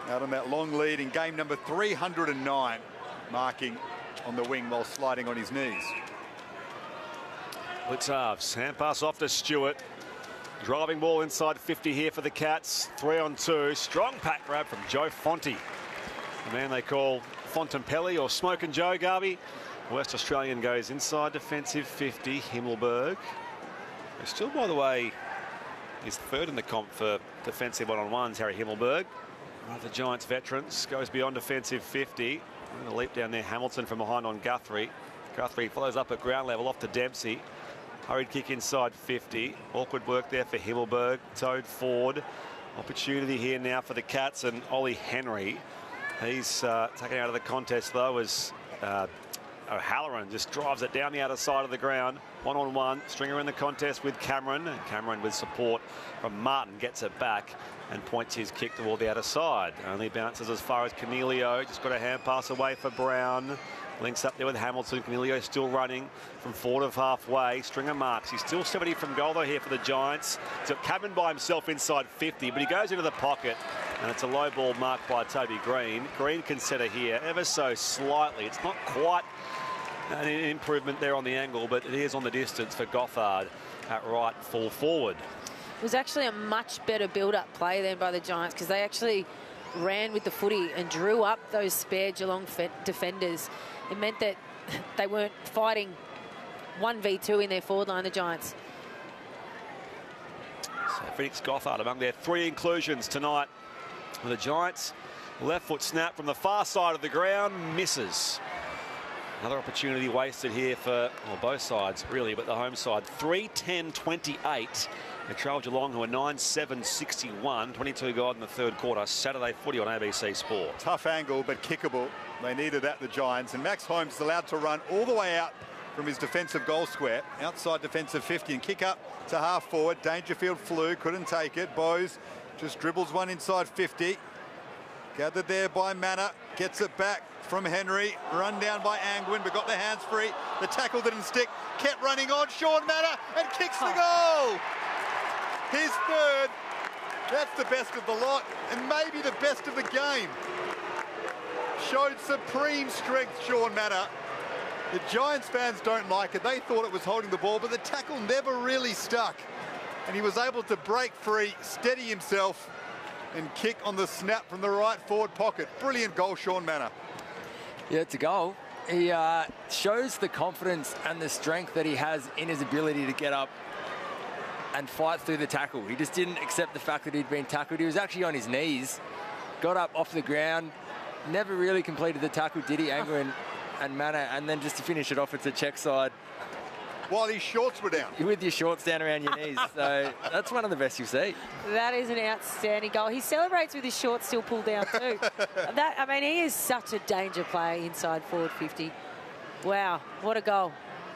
out on that long lead in game number 309, marking on the wing while sliding on his knees. Blitz halves. Hand pass off to Stewart. Driving ball inside 50 here for the Cats. 3-on-2. Strong pack grab from Joe Fonte. The man they call Fontempelli or Smokin' Joe, Garvey. West Australian goes inside defensive 50. Himmelberg. Still, by the way, is third in the comp for defensive one-on-ones, Harry Himmelberg. One of the Giants veterans goes beyond defensive 50. And a leap down there, Hamilton from behind on Guthrie. Guthrie follows up at ground level off to Dempsey. Hurried kick inside 50. Awkward work there for Himmelberg. Towed forward. Opportunity here now for the Cats and Ollie Henry. He's taken out of the contest though as O'Halloran just drives it down the outer side of the ground. One-on-one. Stringer in the contest with Cameron. And Cameron with support from Martin gets it back and points his kick toward the outer side. Only bounces as far as Cornelio. Just got a hand pass away for Brown. Links up there with Hamilton. Cornelio still running from forward of halfway. Stringer marks. He's still 70 from goal though here for the Giants. He's got Cameron by himself inside 50, but he goes into the pocket and it's a low ball marked by Toby Green. Green can set her here ever so slightly. It's not quite an improvement there on the angle, but it is on the distance for Gothard at right full forward. It was actually a much better build-up play then by the Giants because they actually ran with the footy and drew up those spare Geelong defenders. It meant that they weren't fighting 1v2 in their forward line, the Giants. So Phoenix Gothard among their 3 inclusions tonight. The Giants, left foot snap from the far side of the ground, misses. Another opportunity wasted here for both sides, really, but the home side. 3-10-28. They trail Geelong, who are 9-7-61. 22 gone in the third quarter. Saturday footy on ABC Sport. Tough angle, but kickable. They needed that, the Giants. And Max Holmes is allowed to run all the way out from his defensive goal square, outside defensive 50, and kick up to half forward. Dangerfield flew, couldn't take it. Bowes just dribbles one inside 50. Gathered there by Manor, gets it back from Henry, run down by Angwin, but got the hands free. The tackle didn't stick, kept running on. Sean Manor and kicks the goal. His third. That's the best of the lot and maybe the best of the game. Showed supreme strength, Sean Manor. The Giants fans don't like it. They thought it was holding the ball, but the tackle never really stuck. And he was able to break free, steady himself, and kick on the snap from the right forward pocket. Brilliant goal, Sean Manor. Yeah, it's a goal. He shows the confidence and the strength that he has in his ability to get up and fight through the tackle. He just didn't accept the fact that he'd been tackled. He was actually on his knees, got up off the ground, never really completed the tackle, did he, Angwin and Manor, and then just to finish it off, it's a check side. While his shorts were down. With your shorts down around your knees. So that's one of the best you'll see. That is an outstanding goal. He celebrates with his shorts still pulled down too. He is such a danger player inside forward 50. Wow, what a goal.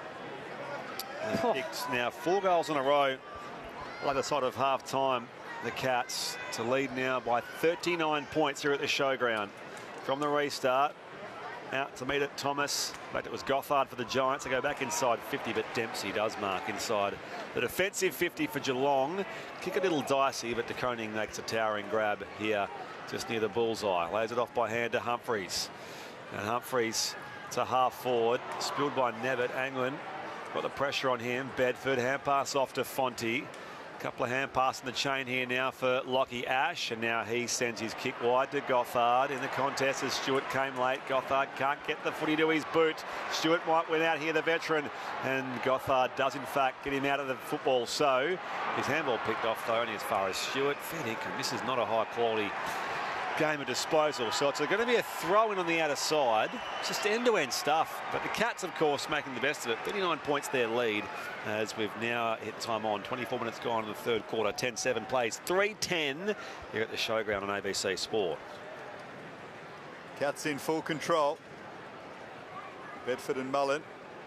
Kicked now 4 goals in a row. Like the side of half-time, the Cats to lead now by 39 points here at the showground. From the restart, out to meet it, Thomas. In fact, it was Gothard for the Giants. They go back inside 50, but Dempsey does mark inside the defensive 50 for Geelong. Kick a little dicey, but De Koning makes a towering grab here just near the bullseye. Lays it off by hand to Humphreys. And Humphreys to half forward. Spilled by Nevitt. Anglin got the pressure on him. Bedford, hand pass off to Fonte. Couple of hand passes in the chain here now for Lockie Ash, and now he sends his kick wide to Gothard in the contest as Stewart came late. Gothard can't get the footy to his boot. Stewart might win out here, the veteran, and Gothard does in fact get him out of the football. So his handball picked off though, only as far as Stewart. Fennick, and this is not a high quality game of disposal, so it's going to be a throw-in on the outer side. Just end-to-end stuff, but the Cats of course making the best of it. 39 points their lead as we've now hit time on. 24 minutes gone in the third quarter. 10-7 plays 3-10 here at the showground on ABC Sport. Cats in full control. Bedford and Mullen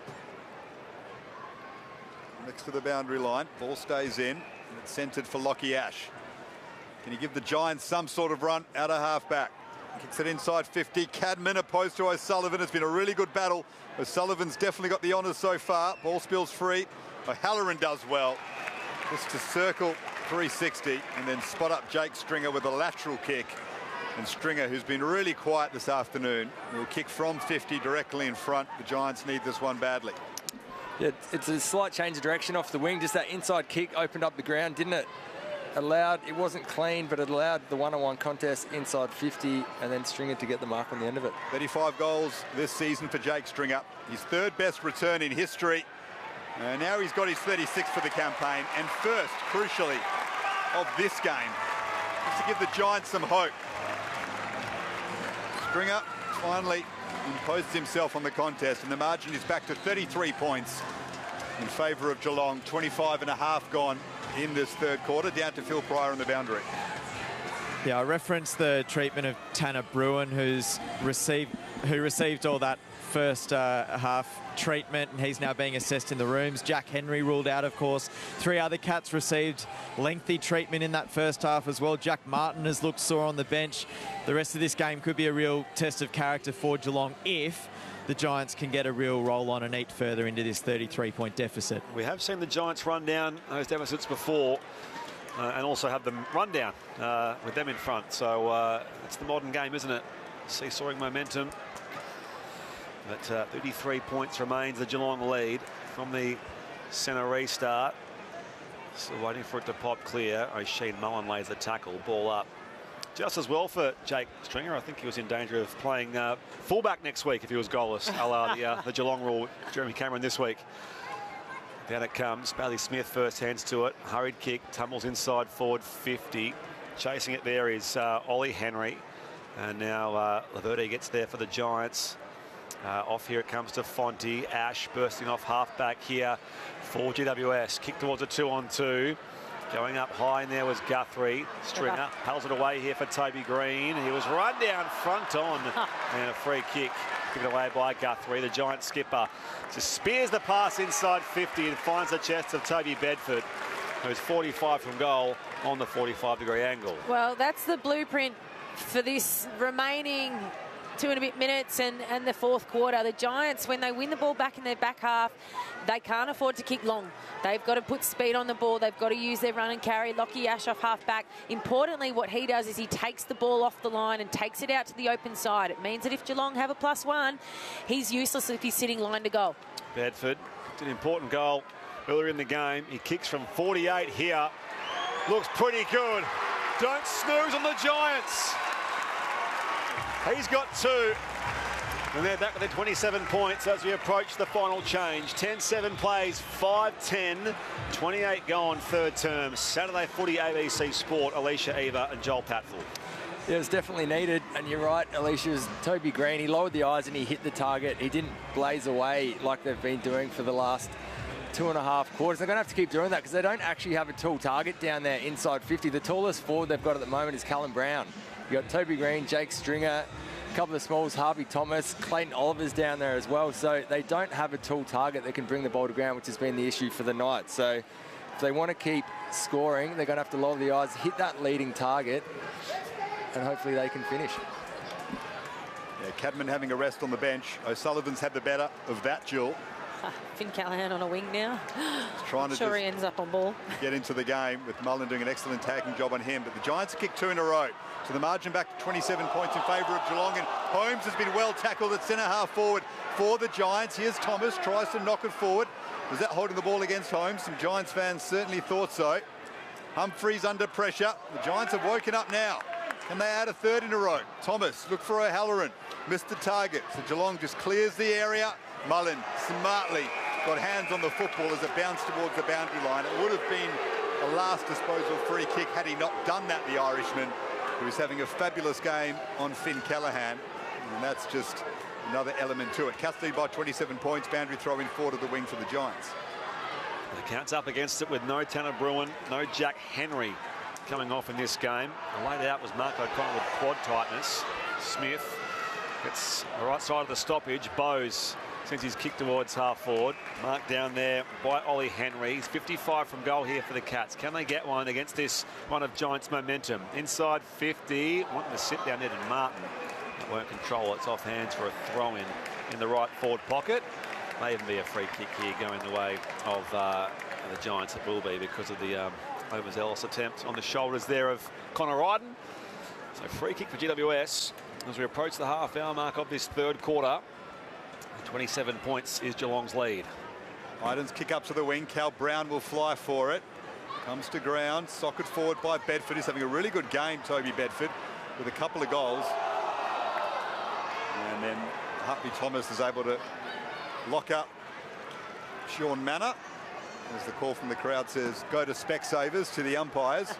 next to the boundary line. Ball stays in and it's centred for Lockie Ash. Can he give the Giants some sort of run out of half-back? Kicks it inside 50. Cadman opposed to O'Sullivan. It's been a really good battle. O'Sullivan's definitely got the honours so far. Ball spills free. O'Halloran does well. Just to circle 360 and then spot up Jake Stringer with a lateral kick. And Stringer, who's been really quiet this afternoon, will kick from 50 directly in front. The Giants need this one badly. Yeah, it's a slight change of direction off the wing. Just that inside kick opened up the ground, didn't it? It wasn't clean, but it allowed the one-on-one contest inside 50 and then Stringer to get the mark on the end of it. 35 goals this season for Jake Stringer. His third best return in history. Now he's got his 36th for the campaign and first, crucially, of this game. Just to give the Giants some hope. Stringer finally imposed himself on the contest and the margin is back to 33 points in favour of Geelong. 25.5 gone in this third quarter, down to Phil Pryor on the boundary. Yeah, I referenced the treatment of Tanner Bruin, who received all that first half treatment, and he's now being assessed in the rooms. Jack Henry ruled out, of course. 3 other cats received lengthy treatment in that first half as well. Jack Martin has looked sore on the bench. The rest of this game could be a real test of character for Geelong if the Giants can get a real roll on and eat further into this 33-point deficit. We have seen the Giants run down those deficits before and also have them run down with them in front. So it's the modern game, isn't it? Seesawing momentum. But 33 points remains the Geelong lead from the centre restart. Still waiting for it to pop clear. O'Shea Mullen lays the tackle, ball up. Just as well for Jake Stringer. I think he was in danger of playing fullback next week if he was goalless, a la the Geelong rule, Jeremy Cameron this week. Down it comes. Bailey Smith first hands to it. Hurried kick, tumbles inside forward 50. Chasing it there is Ollie Henry. And now Laverde gets there for the Giants. Off here it comes to Fonte. Ash bursting off half-back here for GWS. Kick towards a 2-on-2. Going up high, and there was Guthrie. Stringer pulls it away here for Toby Green. He was run down front on. And a free kick given away by Guthrie. The Giant skipper just spears the pass inside 50 and finds the chest of Toby Bedford, who's 45 from goal on the 45-degree angle. Well, that's the blueprint for this remaining 2 and a bit minutes and the fourth quarter. The Giants, when they win the ball back in their back half, they can't afford to kick long. They've got to put speed on the ball. They've got to use their run and carry. Lockie Ash off half-back. Importantly, what he does is he takes the ball off the line and takes it out to the open side. It means that if Geelong have a +1, he's useless if he's sitting line to goal. Bedford did an important goal earlier in the game. He kicks from 48 here. Looks pretty good. Don't snooze on the Giants. He's got 2. And they're back with their 27 points as we approach the final change. 10-7 plays, 5-10, 28 gone third term. Saturday Footy, ABC Sport, Alicia Eva and Joel Patfull. Yeah, it was definitely needed, and you're right, Alicia's Toby Green, he lowered the eyes and he hit the target. He didn't blaze away like they've been doing for the last 2.5 quarters. They're going to have to keep doing that because they don't actually have a tall target down there inside 50. The tallest forward they've got at the moment is Callum Brown. You've got Toby Green, Jake Stringer, a couple of smalls, Harvey Thomas, Clayton Oliver's down there as well. So they don't have a tall target that can bring the ball to ground, which has been the issue for the night. So if they want to keep scoring, they're going to have to lower the eyes, hit that leading target, and hopefully they can finish. Yeah, Cadman having a rest on the bench. O'Sullivan's had the better of that duel. Finn Callahan on a wing now. Trying to sure he ends up on ball. Get into the game with Mullen doing an excellent tagging job on him. But the Giants have kicked 2 in a row. So the margin back to 27 points in favour of Geelong. And Holmes has been well tackled at centre half forward for the Giants. Here's Thomas, tries to knock it forward. Was that holding the ball against Holmes? Some Giants fans certainly thought so. Humphreys under pressure. The Giants have woken up now. Can they add a 3rd in a row? Thomas, look for O'Halloran. Missed the target. So Geelong just clears the area. Mullen smartly got hands on the football as it bounced towards the boundary line. It would have been a last disposal free kick had he not done that, the Irishman, who is having a fabulous game on Finn Callahan. And that's just another element to it. Cats lead by 27 points. Boundary throw in 4 to the wing for the Giants. The Cats up against it with no Tanner Bruin, no Jack Henry coming off in this game. The laid out was Mark O'Connor with quad tightness. Smith gets the right side of the stoppage. Bowes sends his kick towards half forward. Marked down there by Ollie Henry. He's 55 from goal here for the Cats. Can they get one against this one of Giants' momentum? Inside 50, wanting to sit down there, and Martin won't control it. It's off hands for a throw in the right forward pocket. May even be a free kick here going the way of the Giants. It will be because of the overzealous attempt on the shoulders there of Connor Ryden. So free kick for GWS as we approach the half-hour mark of this third quarter. 27 points is Geelong's lead. Idens kick up to the wing. Cal Brown will fly for it. Comes to ground. Socket forward by Bedford. He's having a really good game, Toby Bedford, with a couple of goals. And then Hartley Thomas is able to lock up Sean Manor. As the call from the crowd says, go to Specsavers to the umpires.